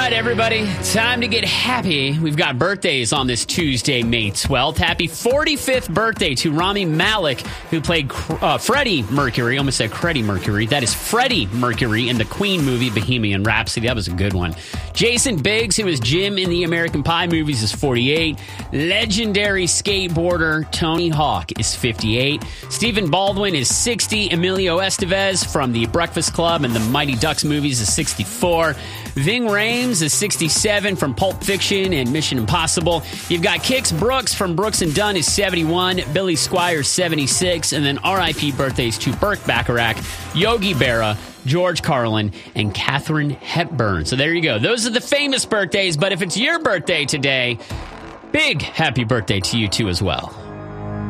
right, everybody, time to get happy. We've got birthdays on this Tuesday, May 12th. Happy 45th birthday to Rami Malek, who played Freddie Mercury. I almost said Freddie Mercury. That is Freddie Mercury in the Queen movie, Bohemian Rhapsody. That was a good one. Jason Biggs, who was Jim in the American Pie movies, is 48. Legendary skateboarder Tony Hawk is 58. Stephen Baldwin is 60. Emilio Estevez from The Breakfast Club and the Mighty Ducks movies is 64. Ving Rhames is 67 from Pulp Fiction and Mission Impossible. You've got Kix Brooks from Brooks and Dunn is 71. Billy Squires 76. And then R.I.P. birthdays to Burt Bacharach, Yogi Berra, George Carlin, and Katharine Hepburn. So there you go. Those are the famous birthdays. But if it's your birthday today, big happy birthday to you too as well.